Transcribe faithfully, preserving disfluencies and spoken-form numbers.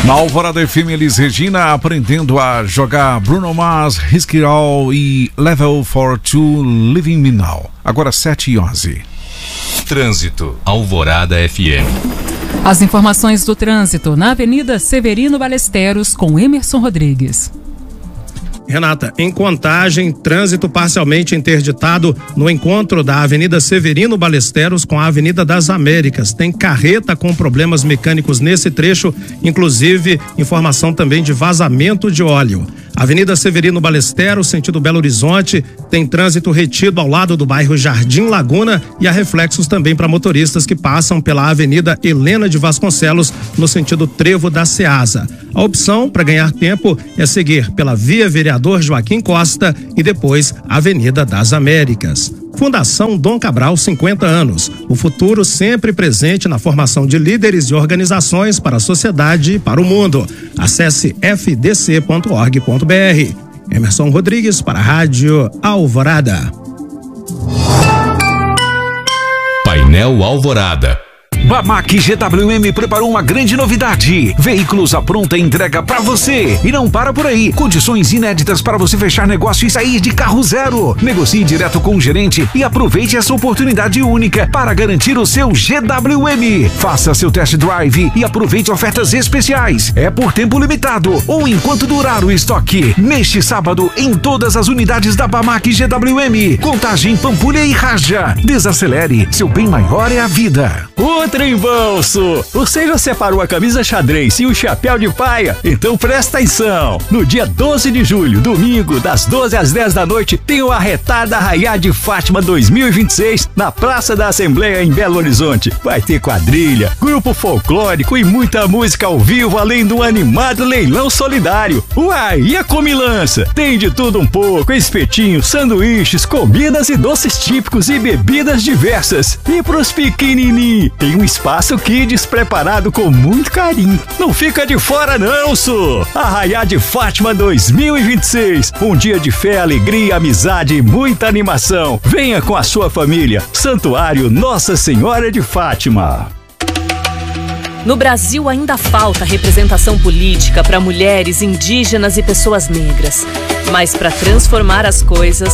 Na Alvorada F M, Elis Regina aprendendo a jogar Bruno Mars, Risk It All e Level for Two, Living Me Now. Agora sete e onze. Trânsito, Alvorada F M. As informações do trânsito na Avenida Severino Ballesteros com Emerson Rodrigues. Renata, em Contagem, trânsito parcialmente interditado no encontro da Avenida Severino Ballesteros com a Avenida das Américas. Tem carreta com problemas mecânicos nesse trecho, inclusive informação também de vazamento de óleo. Avenida Severino Ballesteros, sentido Belo Horizonte, tem trânsito retido ao lado do bairro Jardim Laguna e há reflexos também para motoristas que passam pela Avenida Helena de Vasconcelos, no sentido Trevo da Ceasa. A opção para ganhar tempo é seguir pela Via Vereador Joaquim Costa e depois Avenida das Américas. Fundação Dom Cabral, cinquenta anos. O futuro sempre presente na formação de líderes e organizações para a sociedade e para o mundo. Acesse f d c ponto org ponto b r. Emerson Rodrigues para a Rádio Alvorada. Painel Alvorada. Bamac G W M preparou uma grande novidade. Veículos à pronta entrega para você. E não para por aí. Condições inéditas para você fechar negócio e sair de carro zero. Negocie direto com o gerente e aproveite essa oportunidade única para garantir o seu G W M. Faça seu test drive e aproveite ofertas especiais. É por tempo limitado ou enquanto durar o estoque. Neste sábado, em todas as unidades da Bamac G W M. Contagem, Pampulha e Raja. Desacelere. Seu bem maior é a vida. O trem bolso! Você já separou a camisa xadrez e o chapéu de paia? Então presta atenção! No dia doze de julho, domingo, das doze às dez da noite, tem o Arretada Arraiá de Fátima dois mil e vinte e seis na Praça da Assembleia em Belo Horizonte. Vai ter quadrilha, grupo folclórico e muita música ao vivo, além do animado leilão solidário. Uai, e a comilança? Tem de tudo um pouco, espetinhos, sanduíches, comidas e doces típicos e bebidas diversas. E pros pequenininhos, tem um espaço kids preparado com muito carinho. Não fica de fora não, Su! Arraiá de Fátima dois mil e vinte e seis. Um dia de fé, alegria, amizade e muita animação. Venha com a sua família. Santuário Nossa Senhora de Fátima. No Brasil ainda falta representação política para mulheres, indígenas e pessoas negras. Mas para transformar as coisas,